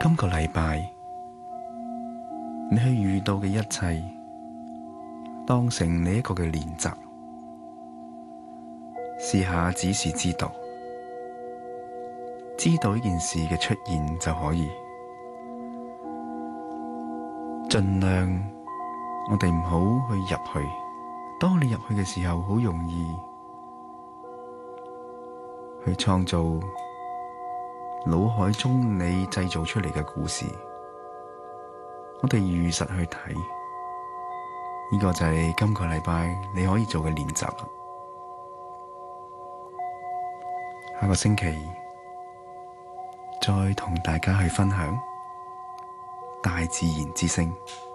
今個禮拜你去遇到嘅一切，當成你一個嘅練習，試下只是知道呢件事嘅出現就可以。盡量我哋唔好去入去，當你入去嘅時候，好容易去創造腦海中你製造出嚟嘅故事。我哋如實去睇，呢個就係今個禮拜你可以做嘅練習啦。下個星期再同大家去分享大自然之聲。